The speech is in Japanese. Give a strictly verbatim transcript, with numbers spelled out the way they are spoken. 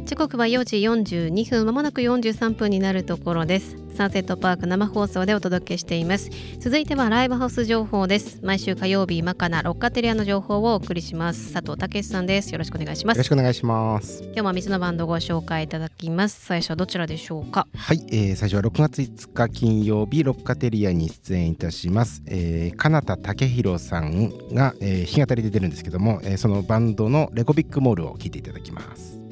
時刻はよじよんじゅうにふん、まもなくよんじゅうさんぷんになるところです。サンセットパーク生放送でお届けしています。続いてはライブハウス情報です。毎週火曜日、マカナロッカテリアの情報をお送りします。佐藤武さんです。よろしくお願いします。 よろしくお願いします。 今日もみっつのバンドをご紹介いただきます。最初はどちらでしょうか。 はい、えー、最初はろくがついつか金曜日、ロッカテリアに出演いたします、えー、金田武宏さんが、えー、弾き語りで出るんですけども、えー、そのバンドのレコビックモールを聴いていただきます。